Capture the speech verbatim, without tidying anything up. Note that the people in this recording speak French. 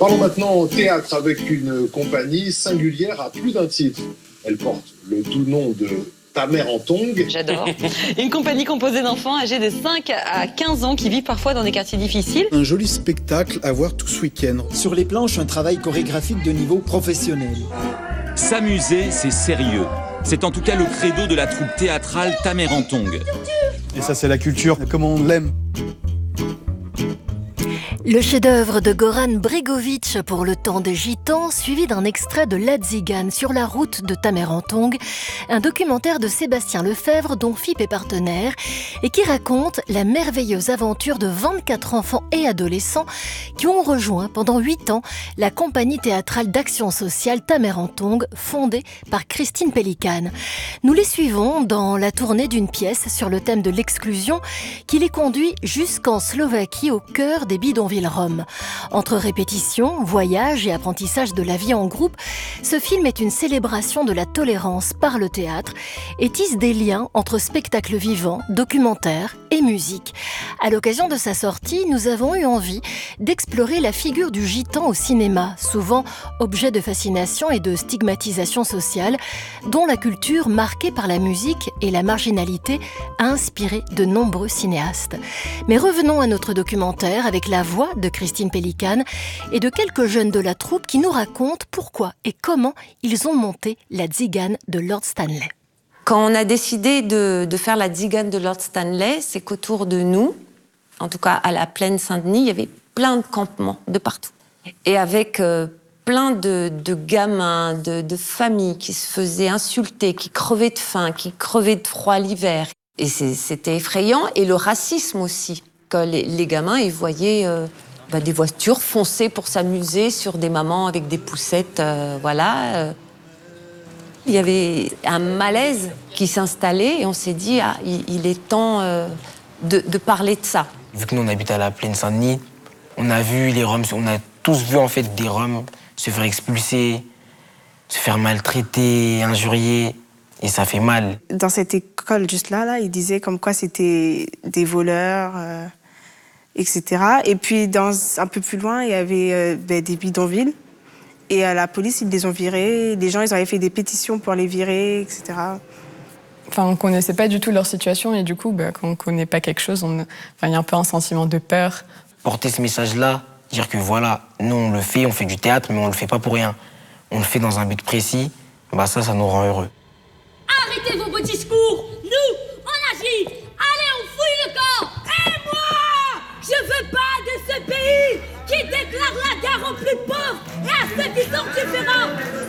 Parlons maintenant théâtre avec une compagnie singulière à plus d'un titre. Elle porte le doux nom de Ta mère en tongue. J'adore. Une compagnie composée d'enfants âgés de cinq à quinze ans qui vivent parfois dans des quartiers difficiles. Un joli spectacle à voir tout ce week-end. Sur les planches, un travail chorégraphique de niveau professionnel. S'amuser, c'est sérieux. C'est en tout cas le credo de la troupe théâtrale Ta mère en tongue. Et ça, c'est la culture, comme on l'aime. Le chef-d'œuvre de Goran Bregovic pour le temps des Gitans, suivi d'un extrait de La Tzigane sur la route de Ta mère en tongue, un documentaire de Sébastien Lefebvre dont F I P est partenaire et qui raconte la merveilleuse aventure de vingt-quatre enfants et adolescents qui ont rejoint pendant huit ans la compagnie théâtrale d'action sociale Ta mère en tongue, fondée par Christine Pélicane. Nous les suivons dans la tournée d'une pièce sur le thème de l'exclusion qui les conduit jusqu'en Slovaquie au cœur des bidonvilles Rome. Entre répétitions, voyages et apprentissage de la vie en groupe, ce film est une célébration de la tolérance par le théâtre et tisse des liens entre spectacle vivant, documentaire et musique. À l'occasion de sa sortie, nous avons eu envie d'explorer la figure du gitan au cinéma, souvent objet de fascination et de stigmatisation sociale, dont la culture marquée par la musique et la marginalité a inspiré de nombreux cinéastes. Mais revenons à notre documentaire avec la voix de Christine Pélicane et de quelques jeunes de la troupe qui nous racontent pourquoi et comment ils ont monté la Tzigane de Lord Stanley. Quand on a décidé de, de faire la Tzigane de Lord Stanley, c'est qu'autour de nous, en tout cas à la plaine Saint-Denis, il y avait plein de campements de partout. Et avec euh, plein de, de gamins, de, de familles qui se faisaient insulter, qui crevaient de faim, qui crevaient de froid l'hiver. Et c'était effrayant. Et le racisme aussi. Que les, les gamins, ils voyaient euh, bah, des voitures foncer pour s'amuser sur des mamans avec des poussettes, euh, voilà. Euh. Il y avait un malaise qui s'installait et on s'est dit, ah, il, il est temps euh, de, de parler de ça. Vu que nous, on habite à la plaine Saint-Denis, on a vu les Roms, on a tous vu en fait des Roms se faire expulser, se faire maltraiter, injurier, et ça fait mal. Dans cette école juste là, là, ils disaient comme quoi c'était des voleurs, euh, et cetera. Et puis dans, un peu plus loin, il y avait euh, ben, des bidonvilles. Et à la police, ils les ont virés. Les gens, ils avaient fait des pétitions pour les virer, et cetera. Enfin, on ne connaissait pas du tout leur situation et du coup, bah, quand on ne connaît pas quelque chose, il enfin, y a un peu un sentiment de peur. Porter ce message-là, dire que voilà, nous on le fait, on fait du théâtre, mais on le fait pas pour rien. On le fait dans un but précis, bah ça, ça nous rend heureux. Arrêtez vos beaux discours. Nous, on agit. Allez, on fouille le camp. Et moi, je veux pas de ce pays qui déclare la guerre aux plus pauvres et à ceux qui sont différents.